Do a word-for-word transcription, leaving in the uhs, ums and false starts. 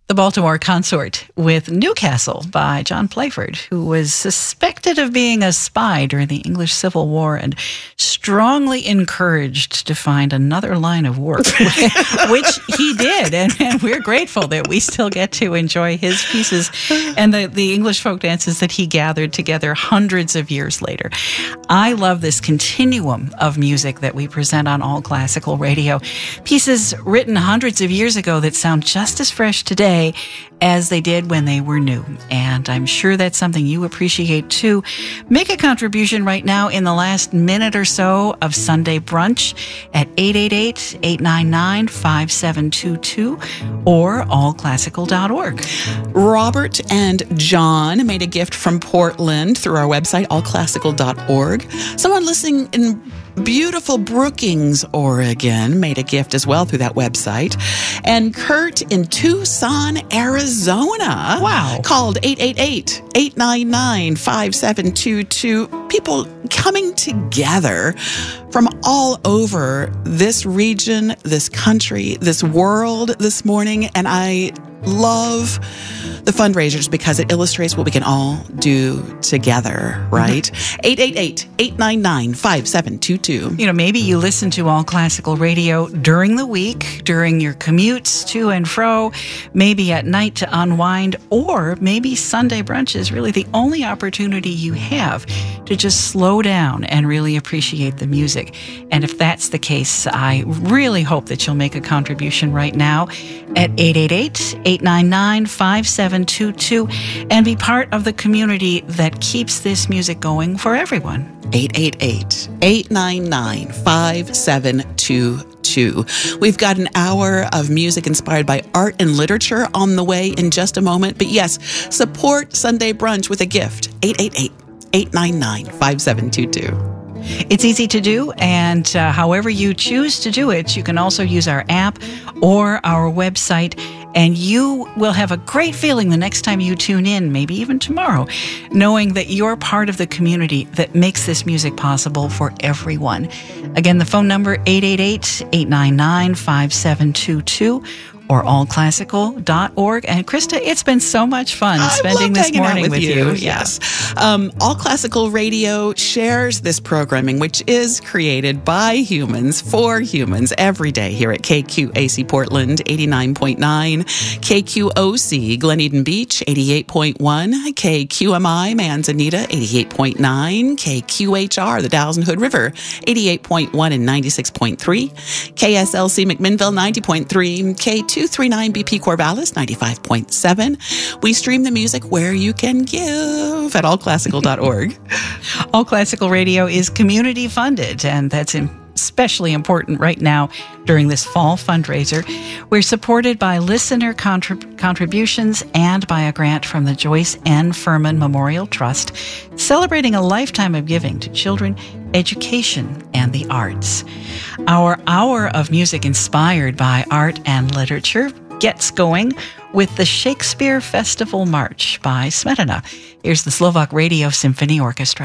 The Baltimore Consort with Newcastle by John Playford, who was suspected of being a spy during the English Civil War and strongly encouraged to find another line of work, which he did. And, and we're grateful that we still get to enjoy his pieces and the, the English folk dances that he gathered together hundreds of years later. I love this continuum of music that we present on All Classical Radio. Pieces written hundreds of years ago that sound just as fresh today as they did when they were new. And I'm sure that's something you appreciate too. Make a contribution right now in the last minute or so of Sunday Brunch at eight eight eight, eight nine nine, five seven two two or all classical dot org. Robert and John made a gift from Portland through our website, all classical dot org. Someone listening in beautiful Brookings, Oregon, made a gift as well through that website. And Kurt in Tucson, Arizona, wow, called eight eight eight, eight nine nine, five seven two two. People coming together from all over this region, this country, this world this morning. And I love the fundraisers because it illustrates what we can all do together, right? eight eight eight, eight nine nine, five seven two two. You know, maybe you listen to All Classical Radio during the week, during your commutes to and fro, maybe at night to unwind, or maybe Sunday brunch is really the only opportunity you have to just slow down and really appreciate the music. And if that's the case, I really hope that you'll make a contribution right now at eight eight eight, eight nine nine, five seven two two and be part of the community that keeps this music going for everyone. eight eight eight, eight nine nine, five seven two two. We've got an hour of music inspired by art and literature on the way in just a moment. But yes, support Sunday Brunch with a gift. eight eight eight, eight nine nine, five seven two two. It's easy to do, and uh, however you choose to do it, you can also use our app or our website, and you will have a great feeling the next time you tune in, maybe even tomorrow, knowing that you're part of the community that makes this music possible for everyone. Again, the phone number, eight eight eight, eight nine nine, five seven two two. or all classical dot org. And Krista, it's been so much fun I spending this morning with, with you. you. Yes. Um, All Classical Radio shares this programming, which is created by humans for humans every day here at K Q A C Portland eighty-nine point nine, K Q O C Glen Eden Beach eighty-eight point one, K Q M I Manzanita eighty-eight point nine, K Q H R the Dalles and Hood River eighty-eight point one and ninety-six point three, K S L C McMinnville ninety point three, K two thirty-nine B P Corvallis ninety-five point seven. We stream the music where you can give at all classical dot org. All Classical Radio is community funded, and that's especially important right now during this fall fundraiser. We're supported by listener contrib- contributions and by a grant from the Joyce N. Furman Memorial Trust, celebrating a lifetime of giving to children, education, and the arts. Our hour of music inspired by art and literature gets going with the Shakespeare Festival March by Smetana. Here's the Slovak Radio Symphony Orchestra.